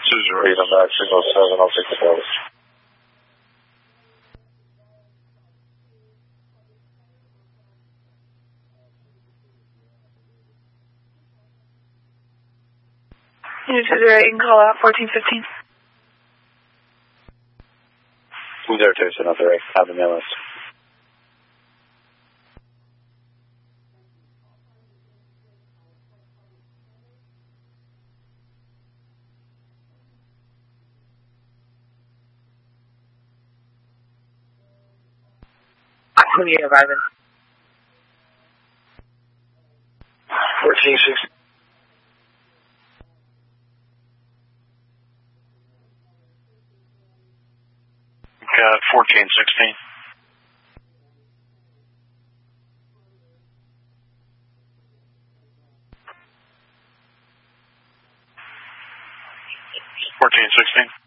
Read on that, signal 7, I'll take the Delta. Unit 208, you can call out 1415. 202, so not direct, have the mail list. When you arriving? 1416. Got 1416. 1416.